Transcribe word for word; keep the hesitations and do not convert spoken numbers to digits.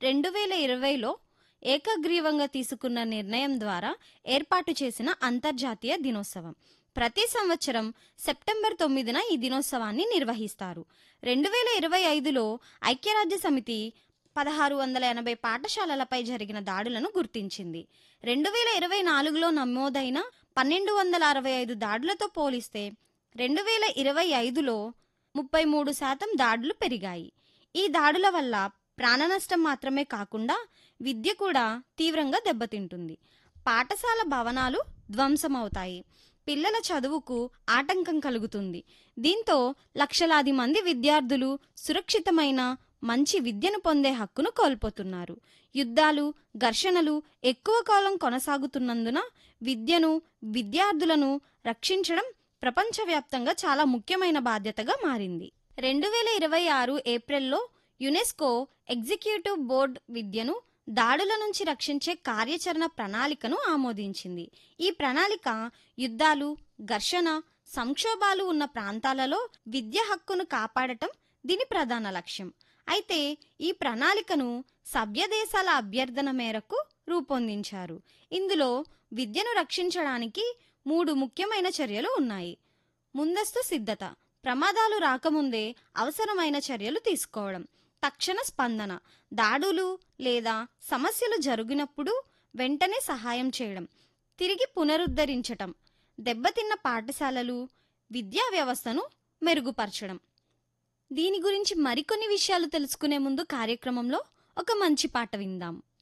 రెండు వేల ఇరవైలో ఏకగ్రీవంగా తీసుకున్న నిర్ణయం ద్వారా ఏర్పాటు చేసిన అంతర్జాతీయ దినోత్సవం. ప్రతి సంవత్సరం సెప్టెంబర్ తొమ్మిదిన ఈ దినోత్సవాన్ని నిర్వహిస్తారు. రెండు వేల ఇరవై ఐదులో ఐక్యరాజ్య సమితి పదహారు వందల ఎనభై పాఠశాలలపై జరిగిన దాడులను గుర్తించింది. రెండు వేల ఇరవై నాలుగులో నమోదైన పన్నెండు వందల అరవై ఐదు దాడులతో పోలిస్తే రెండు వేల ఇరవై ఐదులో ముప్పై మూడు శాతం దాడులు పెరిగాయి. ఈ దాడుల వల్ల ప్రాణనష్టం మాత్రమే కాకుండా విద్య కూడా తీవ్రంగా దెబ్బతింటుంది. పాఠశాల భవనాలు ధ్వంసమవుతాయి. పిల్లల చదువుకు ఆటంకం కలుగుతుంది. దీంతో లక్షలాది మంది విద్యార్థులు సురక్షితమైన మంచి విద్యను పొందే హక్కును కోల్పోతున్నారు. యుద్ధాలు, ఘర్షణలు ఎక్కువ కాలం కొనసాగుతున్నందున విద్యను, విద్యార్థులను రక్షించడం ప్రపంచవ్యాప్తంగా చాలా ముఖ్యమైన బాధ్యతగా మారింది. రెండు వేల ఇరవై ఆరు ఏప్రిల్లో యునెస్కో ఎగ్జిక్యూటివ్ బోర్డు విద్యను దాడుల నుంచి రక్షించే కార్యాచరణ ప్రణాళికను ఆమోదించింది. ఈ ప్రణాళిక యుద్ధాలు, ఘర్షణ, సంక్షోభాలు ఉన్న ప్రాంతాలలో విద్య హక్కును కాపాడటం దీని ప్రధాన లక్ష్యం. అయితే ఈ ప్రణాళికను సభ్యదేశాల అభ్యర్థన మేరకు రూపొందించారు. ఇందులో విద్యను రక్షించడానికి మూడు ముఖ్యమైన చర్యలు ఉన్నాయి. ముందస్తు సిద్ధత, ప్రమాదాలు రాకముందే అవసరమైన చర్యలు తీసుకోవడం. తక్షణ స్పందన, దాడులు లేదా సమస్యలు జరిగినప్పుడు వెంటనే సహాయం చేయడం. తిరిగి పునరుద్ధరించటం, దెబ్బతిన్న పాఠశాలలు, విద్యా వ్యవస్థను మెరుగుపరచడం. దీని గురించి మరికొన్ని విషయాలు తెలుసుకునే ముందు కార్యక్రమంలో ఒక మంచి పాట విందాం.